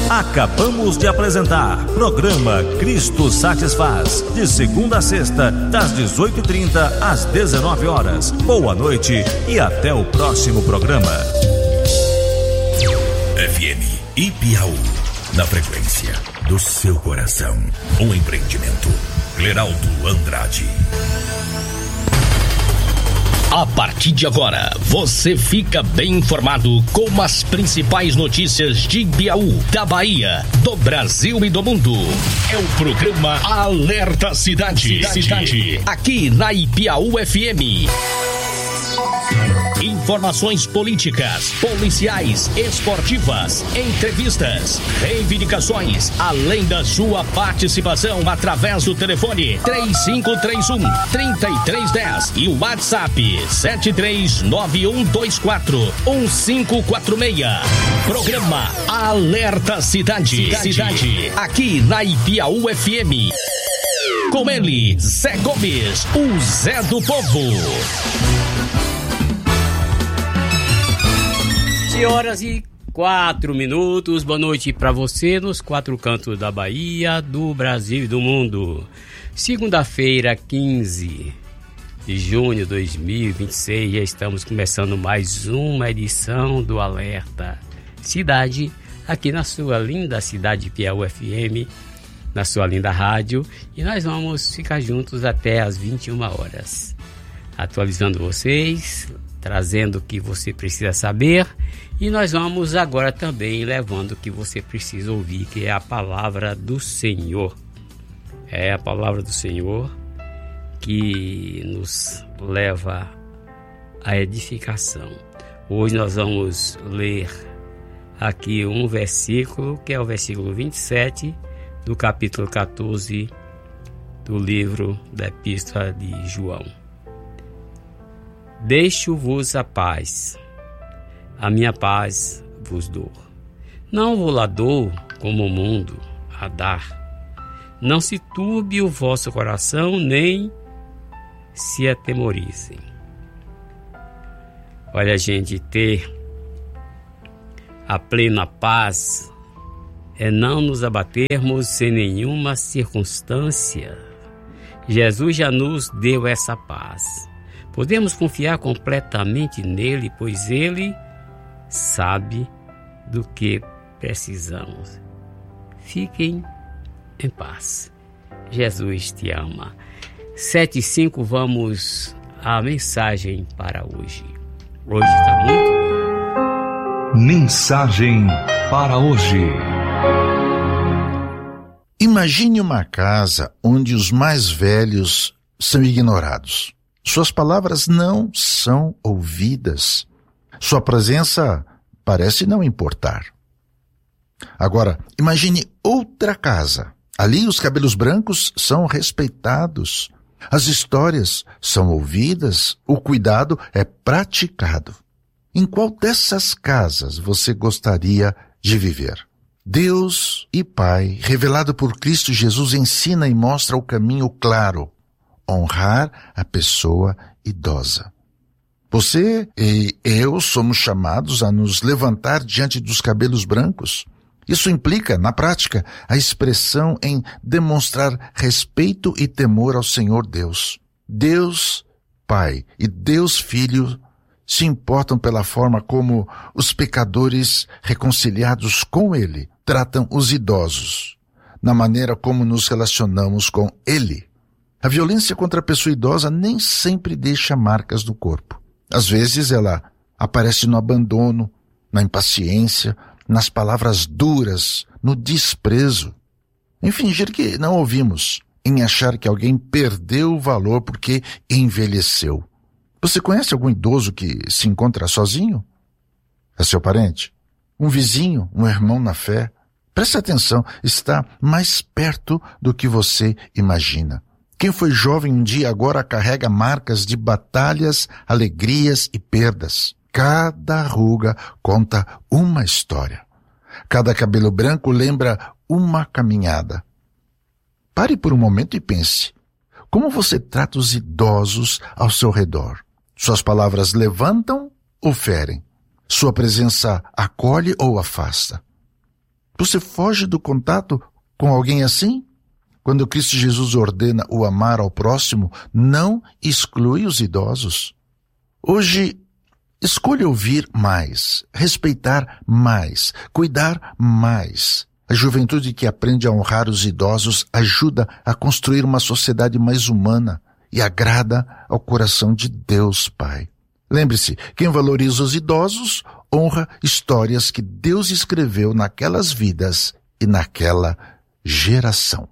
Acabamos de apresentar programa Cristo Satisfaz, de segunda a sexta, das 18h30 às 19h. Boa noite e até o próximo programa. FM Ibiaú, na frequência do seu coração. Um empreendimento Cleraldo Andrade. A partir de agora, você fica bem informado com as principais notícias de Ibiaú, da Bahia, do Brasil e do mundo. É o programa Alerta Cidade. Aqui na Ibiaú FM. Informações políticas, policiais, esportivas, entrevistas, reivindicações, além da sua participação através do telefone 3531-3310 e o WhatsApp 7391241546. Programa Alerta Cidade. Aqui na Ibiaú FM. Com ele, Zé Gomes, o Zé do Povo. 11h04. Boa noite para você nos quatro cantos da Bahia, do Brasil e do mundo. Segunda-feira, 15 de junho de 2026, já estamos começando mais uma edição do Alerta Cidade, aqui na sua linda cidade Ibiaú FM, na sua linda rádio, e nós vamos ficar juntos até as 21h, atualizando vocês, trazendo o que você precisa saber. E nós vamos agora também levando o que você precisa ouvir, que é a palavra do Senhor. É a palavra do Senhor que nos leva à edificação. Hoje nós vamos ler aqui um versículo, que é o versículo 27 do capítulo 14 do livro da Epístola de João. Deixo-vos a paz. A minha paz vos dou. Não vos lá dou como o mundo a dar. Não se turbe o vosso coração, nem se atemorizem. Olha, gente, ter a plena paz é não nos abatermos em nenhuma circunstância. Jesus já nos deu essa paz. Podemos confiar completamente nele, pois ele sabe do que precisamos. Fiquem em paz. Jesus te ama. 7h05, vamos à mensagem para hoje. Hoje está muito bom. Mensagem para hoje. Imagine uma casa onde os mais velhos são ignorados. Suas palavras não são ouvidas. Sua presença parece não importar. Agora, imagine outra casa. Ali os cabelos brancos são respeitados. As histórias são ouvidas. O cuidado é praticado. Em qual dessas casas você gostaria de viver? Deus e Pai, revelado por Cristo Jesus, ensina e mostra o caminho claro. Honrar a pessoa idosa. Você e eu somos chamados a nos levantar diante dos cabelos brancos. Isso implica, na prática, a expressão em demonstrar respeito e temor ao Senhor Deus. Deus Pai e Deus Filho se importam pela forma como os pecadores reconciliados com Ele tratam os idosos, na maneira como nos relacionamos com Ele. A violência contra a pessoa idosa nem sempre deixa marcas no corpo. Às vezes ela aparece no abandono, na impaciência, nas palavras duras, no desprezo, em fingir que não ouvimos, em achar que alguém perdeu o valor porque envelheceu. Você conhece algum idoso que se encontra sozinho? É seu parente? Um vizinho? Um irmão na fé? Preste atenção, está mais perto do que você imagina. Quem foi jovem um dia agora carrega marcas de batalhas, alegrias e perdas. Cada ruga conta uma história. Cada cabelo branco lembra uma caminhada. Pare por um momento e pense. Como você trata os idosos ao seu redor? Suas palavras levantam ou ferem? Sua presença acolhe ou afasta? Você foge do contato com alguém assim? Quando Cristo Jesus ordena o amar ao próximo, não exclui os idosos. Hoje, escolha ouvir mais, respeitar mais, cuidar mais. A juventude que aprende a honrar os idosos ajuda a construir uma sociedade mais humana e agrada ao coração de Deus, Pai. Lembre-se, quem valoriza os idosos honra histórias que Deus escreveu naquelas vidas e naquela geração.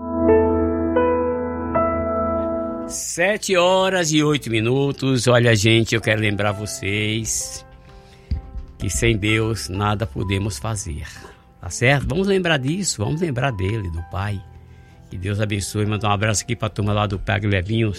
7h08. Olha, gente, eu quero lembrar vocês que sem Deus nada podemos fazer. Tá certo? Vamos lembrar disso, vamos lembrar dele, do Pai. Que Deus abençoe. Mandar um abraço aqui para a turma lá do Pago Levinho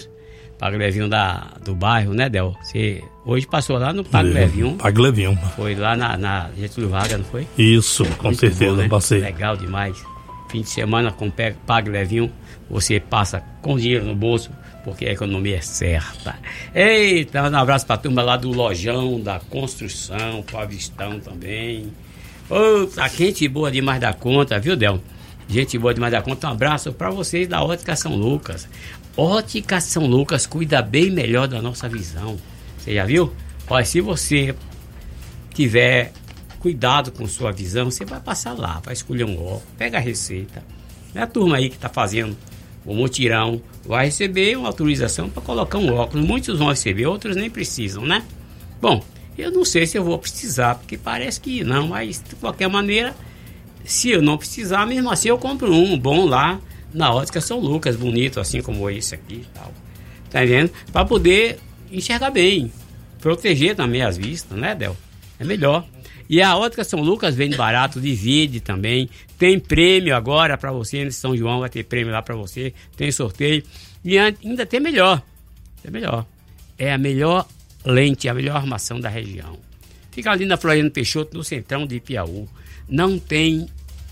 do bairro, né, Del? Você hoje passou lá no Pago Levinho. Pago Levinho. Foi lá na Getúlio Vargas, não foi? Isso, com muito certeza, bom, né? Passei. Legal demais. Fim de semana com Pago Levinho, você passa com dinheiro no bolso, porque a economia é certa. Eita, um abraço para a turma lá do Lojão, da Construção, Pavistão também. Tá quente boa demais da conta, viu, Del? Gente boa demais da conta. Um abraço para vocês da Ótica São Lucas. Ótica São Lucas cuida bem melhor da nossa visão. Você já viu? Olha, se você tiver cuidado com sua visão, você vai passar lá, vai escolher um óculos, pega a receita. A turma aí que está fazendo o mutirão vai receber uma autorização para colocar um óculos. Muitos vão receber, outros nem precisam, né? Bom, eu não sei se eu vou precisar, porque parece que não, mas de qualquer maneira, se eu não precisar, mesmo assim eu compro um bom lá na Ótica São Lucas, bonito, assim como esse aqui e tal. Tá vendo? Para poder enxergar bem, proteger também as vistas, né, Del? É melhor. E a Ótica São Lucas vende barato, divide também. Tem prêmio agora para você, nesse São João vai ter prêmio lá para você, tem sorteio. E ainda tem melhor. É melhor. É a melhor lente, a melhor armação da região. Fica ali na Floriano Peixoto, no centrão de Piauí. Não tem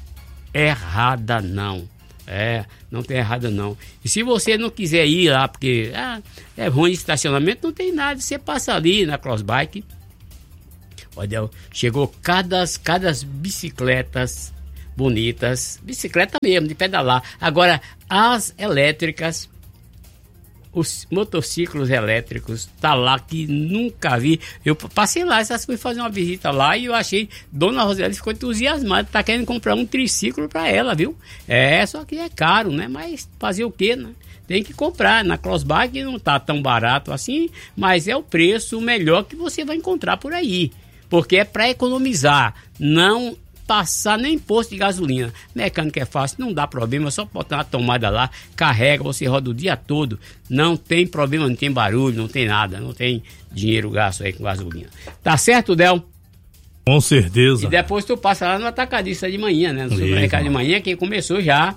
errada, não. Não tem errada, não. E se você não quiser ir lá, porque é ruim de estacionamento, não tem nada. Você passa ali na Crossbike. Olha, chegou cada bicicletas bonitas. Bicicleta mesmo, de pedalar. Agora, as elétricas, os motociclos elétricos, tá lá que nunca vi. Eu passei lá, fui fazer uma visita lá e eu achei, Dona Roseli ficou entusiasmada, tá querendo comprar um triciclo para ela, viu? Só que é caro, né? Mas fazer o quê, né? Tem que comprar. Na Crossbike não tá tão barato assim, mas é o preço melhor que você vai encontrar por aí. Porque é para economizar, não passar nem posto de gasolina. Mecânica é fácil, não dá problema, é só botar uma tomada lá, carrega, você roda o dia todo, não tem problema, não tem barulho, não tem nada, não tem dinheiro gasto aí com gasolina. Tá certo, Del? Com certeza. E depois tu passa lá no atacadista de manhã, né? No supermercado de manhã, que começou já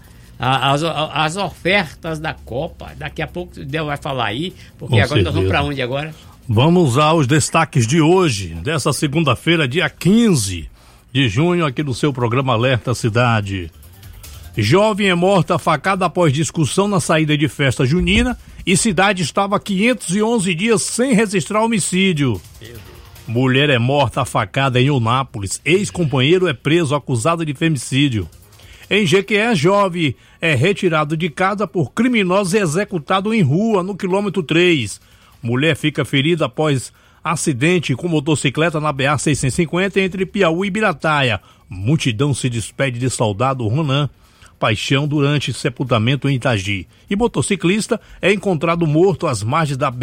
as ofertas da Copa. Daqui a pouco o Del vai falar aí, porque agora nós vamos para onde agora? Vamos aos destaques de hoje, dessa segunda-feira, dia 15 de junho, aqui no seu programa Alerta Cidade. Jovem é morta a facada após discussão na saída de festa junina e cidade estava há 511 dias sem registrar homicídio. Mulher é morta a facada em Eunápolis. Ex-companheiro é preso acusado de femicídio. Em Jequié, jovem é retirado de casa por criminosos e executado em rua no quilômetro 3. Mulher fica ferida após acidente com motocicleta na BA-650 entre Piauí e Ibirataia. Multidão se despede de soldado Ronan Paixão durante sepultamento em Itagi. E motociclista é encontrado morto às margens da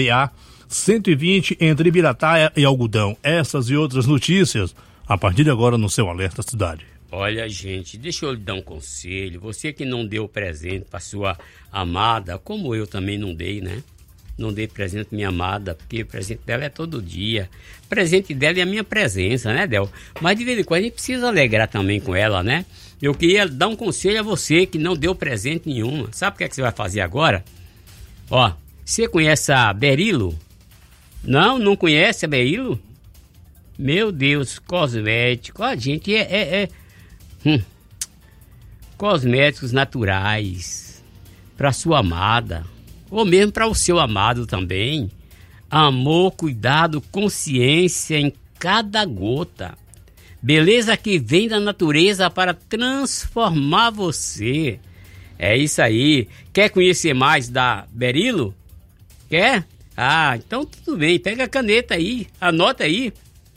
BA-120 entre Ibirataia e Algodão. Essas e outras notícias a partir de agora no seu Alerta Cidade. Olha, gente, deixa eu lhe dar um conselho. Você que não deu presente para sua amada, como eu também não dei, né? Não dei presente pra minha amada, porque o presente dela é todo dia. O presente dela é a minha presença, né, Del? Mas de vez em quando a gente precisa alegrar também com ela, né? Eu queria dar um conselho a você que não deu presente nenhuma. Sabe o que é que você vai fazer agora? Ó, você conhece a Berilo? Não conhece a Berilo? Meu Deus, cosmético. Ó, gente, cosméticos naturais para sua amada. Ou mesmo para o seu amado também. Amor, cuidado, consciência em cada gota. Beleza que vem da natureza para transformar você. É isso aí. Quer conhecer mais da Berilo? Quer? Ah, então tudo bem. Pega a caneta aí. Anota aí.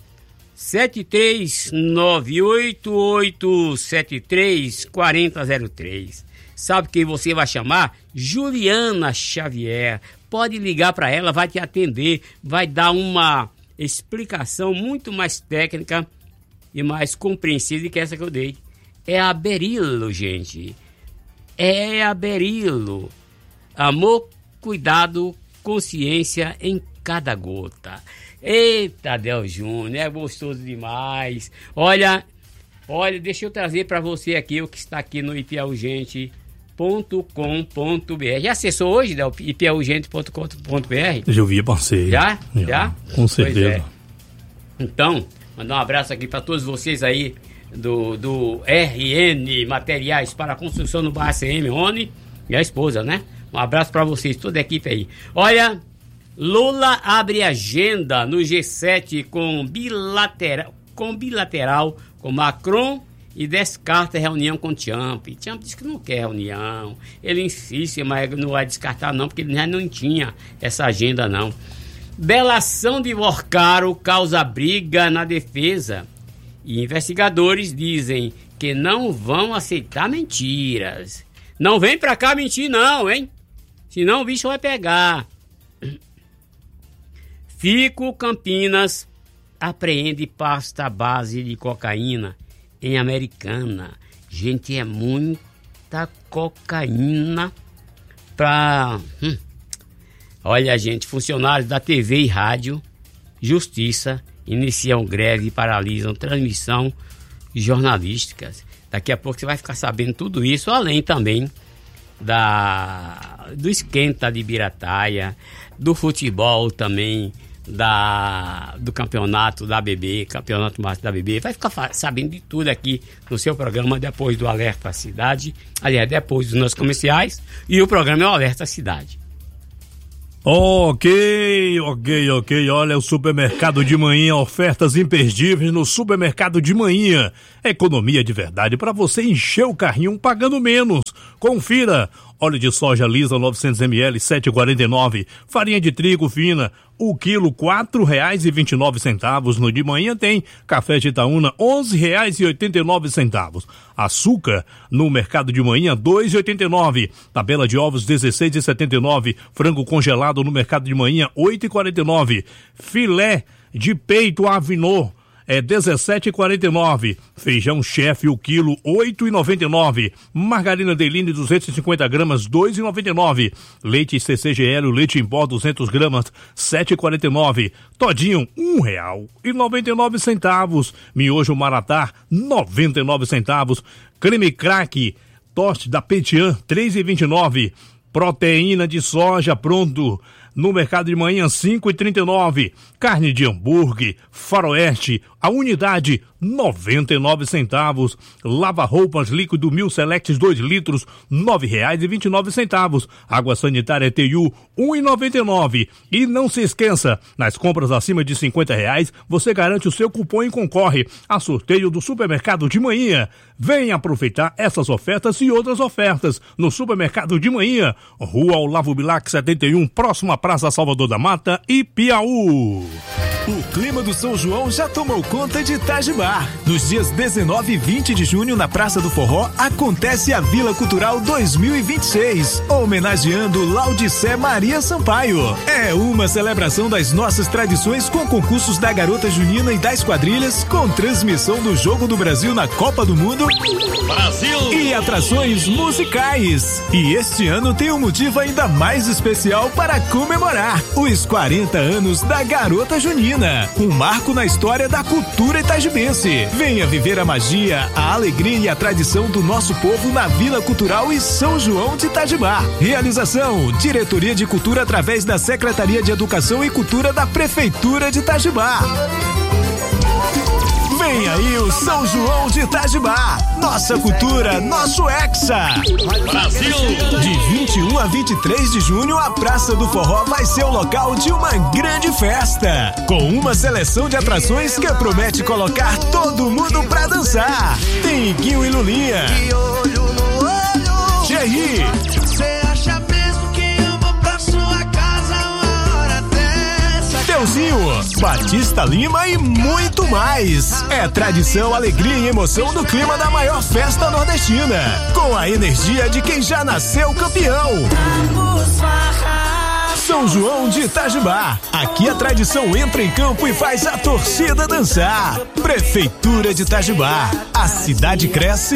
73988734003. Sabe quem você vai chamar? Juliana Xavier. Pode ligar para ela, vai te atender, vai dar uma explicação muito mais técnica e mais compreensível que essa que eu dei. É a Berilo, gente. É a Berilo. Amor, cuidado, consciência em cada gota. Eita, Del Júnior, é gostoso demais. Olha, deixa eu trazer para você aqui o que está aqui no ipiaugente.com.br. Já acessou hoje, Del, ipiaugente.com.br? Já ouvi, passei. Já? Com certeza. É. Então, mandar um abraço aqui para todos vocês aí do RN Materiais para Construção no bairro ACM, Rony e a esposa, né? Um abraço para vocês, toda a equipe aí. Olha, Lula abre agenda no G7 com bilateral com Macron e descarta reunião com Trump. Trump diz que não quer reunião. Ele insiste, mas não vai descartar não, porque ele já não tinha essa agenda não. Delação de Worcaro causa briga na defesa. E investigadores dizem que não vão aceitar mentiras. Não vem pra cá mentir não, hein? Senão o bicho vai pegar. Fico Campinas apreende pasta base de cocaína em Americana. Gente, é muita cocaína pra... Olha, gente, funcionários da TV e rádio, Justiça, iniciam greve e paralisam transmissão jornalísticas. Daqui a pouco você vai ficar sabendo tudo isso, além também do esquenta de Birataia, do futebol também, do campeonato da ABB, campeonato máximo da ABB. Vai ficar sabendo de tudo aqui no seu programa depois do Alerta Cidade, aliás, depois dos nossos comerciais, e o programa é o Alerta Cidade. Ok. Olha, o Supermercado de Manhã, ofertas imperdíveis no Supermercado de Manhã. Economia de verdade para você encher o carrinho pagando menos. Confira. Óleo de soja lisa 900 ml, 7,49. Farinha de trigo fina, o quilo R$ 4,29. No de manhã tem café de Itaúna, R$ 11,89. Açúcar no mercado de manhã, R$ 2,89. Tabela de ovos, R$ 16,79. Frango congelado no mercado de manhã, R$ 8,49. Filé de peito Avinô, é 17,49. Feijão chefe, o quilo, 8,99. Margarina Deline, 250 gramas, 2,99. Leite CCGL, leite em pó, 200 gramas, 7,49. Todinho, R$1,99. Miojo Maratá, 99 centavos. Creme craque, toste da Petian, 3,29. Proteína de soja pronto no mercado de manhã, 5,39. Carne de hambúrguer Faroeste, a unidade, 99 centavos. Lava-roupas líquido Mil Selects 2 litros, R$ 9,29. Água sanitária TU, R$ 1,99. E não se esqueça, nas compras acima de R$50, você garante o seu cupom e concorre a sorteio do Supermercado de Manhã. Venha aproveitar essas ofertas e outras ofertas no Supermercado de Manhã, Rua Olavo Bilac 71, próxima Praça Salvador da Mata e Piauí. O clima do São João já tomou conta de Itajibá. Nos dias 19 e 20 de junho, na Praça do Forró, acontece a Vila Cultural 2026, homenageando Laudicé Maria Sampaio. É uma celebração das nossas tradições com concursos da Garota Junina e das quadrilhas, com transmissão do Jogo do Brasil na Copa do Mundo Brasil e atrações musicais. E este ano tem um motivo ainda mais especial para comemorar: os 40 anos da Garota Junina. Um marco na história da cultura itajibense. Venha viver a magia, a alegria e a tradição do nosso povo na Vila Cultural e São João de Itajibá. Realização: Diretoria de Cultura através da Secretaria de Educação e Cultura da Prefeitura de Itajibá. Vem aí o São João de Itajibá. Nossa cultura, nosso Hexa. Brasil! De 21 a 23 de junho, a Praça do Forró vai ser o local de uma grande festa. Com uma seleção de atrações que promete colocar todo mundo pra dançar. Tem Iguinho e Lulinha. Thierry. Teuzinho, Batista Lima e muito mais. É tradição, alegria e emoção do clima da maior festa nordestina. Com a energia de quem já nasceu campeão. São João de Itajibá. Aqui a tradição entra em campo e faz a torcida dançar. Prefeitura de Itajibá. A cidade cresce